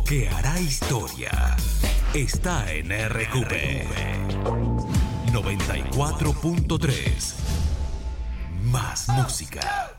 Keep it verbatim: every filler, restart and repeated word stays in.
que hará historia está en R Q P noventa y cuatro punto tres. Más música.